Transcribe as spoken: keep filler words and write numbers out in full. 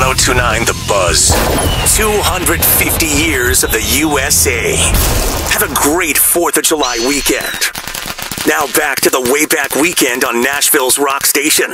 oh two nine The Buzz. two hundred fifty years of the U S A. Have a great fourth of July weekend. Now back to the Way Back Weekend on Nashville's Rock Station.